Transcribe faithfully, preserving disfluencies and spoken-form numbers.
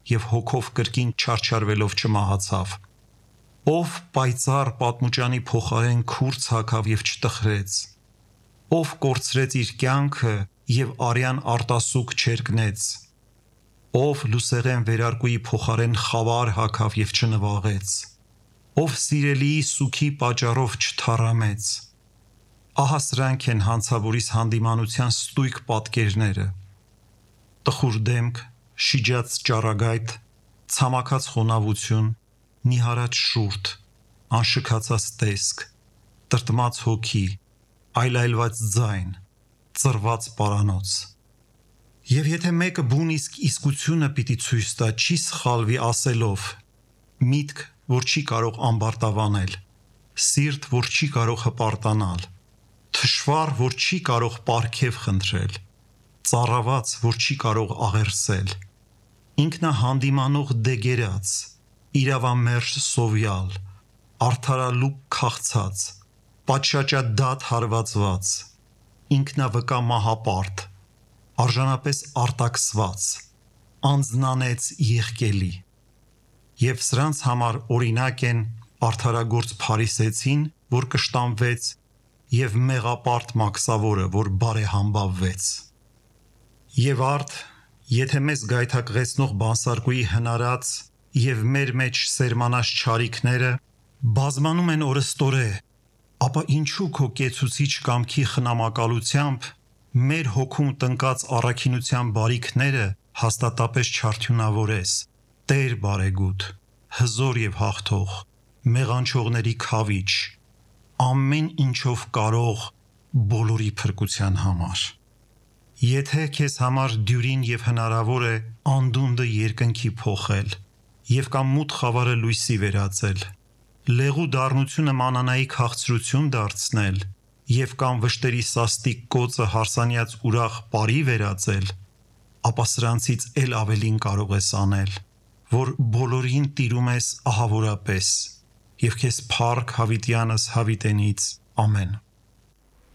և հոգով կրկին չարչարվելով չմահացավ։ Ով պայծառ պատմուճանի փոխարեն քուրձ հագավ և չտխրեց, ով կորցրեց իր կյանքը և արյան արտասուք չերկնեց, ով լուսեղեն վերարկուի փոխարեն խավար հագավ և չնվաղեց, ով սիրելիի սուգի պատճառով չթառամեց։ Ահա սրանք են հանցավորիս հանդիմանության ստույգ պատկերները. տխուր դեմք, շիջած ճառագայթ, ցամաքած խոնավություն, նիհարած շուրթ, անշքացած տեսք, տրտմած հոգի, այլայլված ձայն, ծռված պարանոց։ Եվ եթե մեկը բուն իսկ իսկությունը պիտի ցույց տա, չի սխալվի ասելով. միտք, որ չի կարող ամբարտավանել, սիրտ, որ չի կարող հպարտանալ, թշվառ, որ չի կարող պարգև խնդրել, ծառաված, որ չի կարող աղերսել, ինքնահանդիմանող դեգերած, իրավամերժ սովյալ, արդարալուկ քաղցած, պատշաճադատ հարվածված, ինքնավկա մահապարտ, արժանապես արտաքսված, անձնանեց եղկելի։ Եվ սրանց համար օրինակ են արդարագործ փարիսեցին, որ կշտամվեց, և մեղապարտ մաքսավորը, որ բարեհամբավվեց։ Եվ արդ, եթե մեզ գայթակղեցնող բանսարկուի հնարած և մեր մեջ սերմանած չարիքները բազմանում են օրըստորե, ապա ինչու քո կեցուցիչ կամքի խնամակալությամբ մեր հոգում տնկած առաքինության բարիքները հաստատապես չարդյունավորես, Տեր բարեգութ, հզոր և հաղթող, մեղանչողների քավիչ, ամեն ինչով կարող բոլորի փրկության համար։ Եթե քեզ համար դյուրին և հնարավոր է անդունդը երկնքի փոխել և կամ մութ խավարը լույսի վերածել, լեղու դառնությունը մանանայի քաղցրություն դարձնել և կամ վշտերի սաստիկ կոծը հարսանյաց ուրախ պարի վերածել, ապա սրանցից էլ ավելին կարող ես անել, որ բոլորին տիրում ես ահավորապես և քեզ փառք հավիտյանս հավիտենից։ Ամեն։